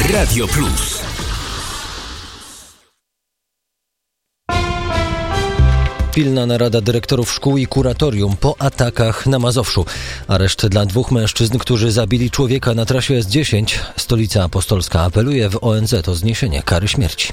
Radio Plus. Pilna narada dyrektorów szkół i kuratorium po atakach na Mazowszu. Areszt dla 2 mężczyzn, którzy zabili człowieka na trasie S10. Stolica Apostolska apeluje w ONZ o zniesienie kary śmierci.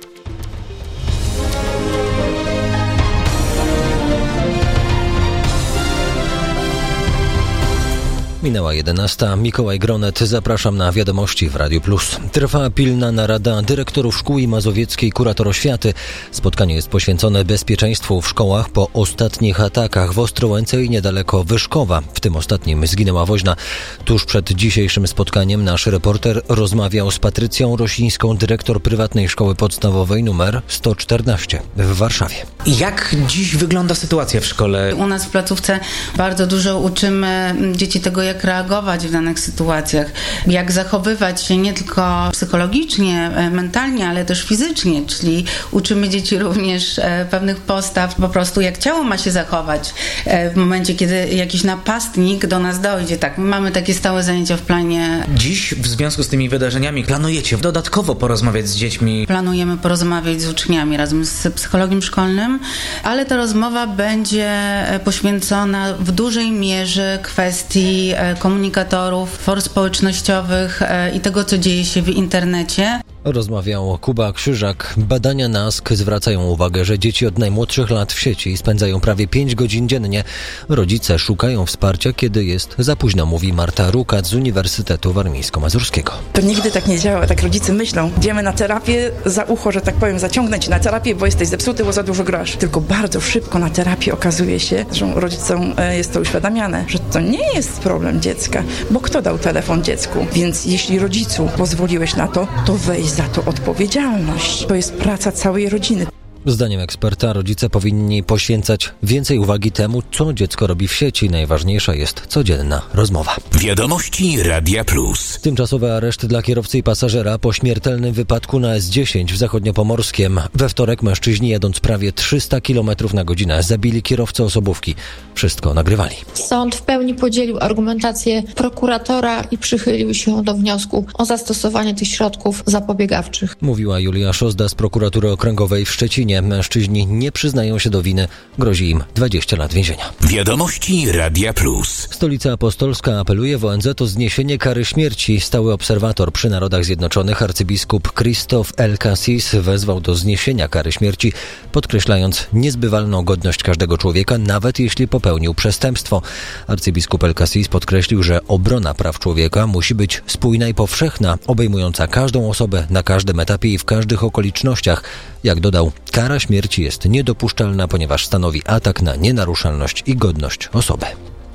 Minęła 11. Mikołaj Gronet. Zapraszam na wiadomości w Radiu Plus. Trwa pilna narada dyrektorów szkół i mazowieckiej kurator oświaty. Spotkanie jest poświęcone bezpieczeństwu w szkołach po ostatnich atakach w Ostrołęce i niedaleko Wyszkowa. W tym ostatnim zginęła woźna. Tuż przed dzisiejszym spotkaniem nasz reporter rozmawiał z Patrycją Rosińską, dyrektor prywatnej szkoły podstawowej numer 114 w Warszawie. Jak dziś wygląda sytuacja w szkole? U nas w placówce bardzo dużo uczymy dzieci tego, jak reagować w danych sytuacjach, jak zachowywać się nie tylko psychologicznie, mentalnie, ale też fizycznie, czyli uczymy dzieci również pewnych postaw, po prostu jak ciało ma się zachować w momencie, kiedy jakiś napastnik do nas dojdzie. Tak, my mamy takie stałe zajęcia w planie. Dziś w związku z tymi wydarzeniami planujecie dodatkowo porozmawiać z dziećmi? Planujemy porozmawiać z uczniami razem z psychologiem szkolnym, ale ta rozmowa będzie poświęcona w dużej mierze kwestii komunikatorów, form społecznościowych i tego, co dzieje się w internecie. Rozmawiał Kuba Krzyżak. Badania NASK zwracają uwagę, że dzieci od najmłodszych lat w sieci spędzają prawie 5 godzin dziennie. Rodzice szukają wsparcia, kiedy jest za późno, mówi Marta Rukat z Uniwersytetu Warmińsko-Mazurskiego. To nigdy tak nie działa. Tak rodzice myślą, idziemy na terapię za ucho, że tak powiem, zaciągnę cię na terapię, bo jesteś zepsuty, bo za dużo grasz. Tylko bardzo szybko na terapii okazuje się, że rodzicom jest to uświadamiane, że to nie jest problem dziecka, bo kto dał telefon dziecku? Więc jeśli rodzicu pozwoliłeś na to, to weź za to odpowiedzialność. To jest praca całej rodziny. Zdaniem eksperta rodzice powinni poświęcać więcej uwagi temu, co dziecko robi w sieci. Najważniejsza jest codzienna rozmowa. Wiadomości Radia Plus. Tymczasowy areszt dla kierowcy i pasażera po śmiertelnym wypadku na S10 w Zachodniopomorskiem. We wtorek mężczyźni, jadąc prawie 300 km na godzinę, zabili kierowcę osobówki. Wszystko nagrywali. Sąd w pełni podzielił argumentację prokuratora i przychylił się do wniosku o zastosowanie tych środków zapobiegawczych. Mówiła Julia Szozda z prokuratury okręgowej w Szczecinie. Mężczyźni nie przyznają się do winy. Grozi im 20 lat więzienia. Wiadomości Radia Plus. Stolica Apostolska apeluje w ONZ o zniesienie kary śmierci. Stały obserwator przy Narodach Zjednoczonych arcybiskup Christoph El Cassis wezwał do zniesienia kary śmierci, podkreślając niezbywalną godność każdego człowieka, nawet jeśli popełnił przestępstwo. Arcybiskup El Cassis podkreślił, że obrona praw człowieka musi być spójna i powszechna, obejmująca każdą osobę na każdym etapie i w każdych okolicznościach. Jak dodał, kara śmierci jest niedopuszczalna, ponieważ stanowi atak na nienaruszalność i godność osoby.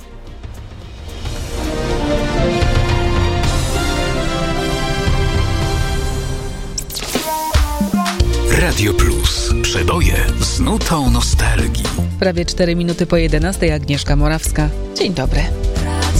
Radio Plus. Przeboje z nutą nostalgii. Prawie 4 minuty po 11. Agnieszka Morawska. Dzień dobry.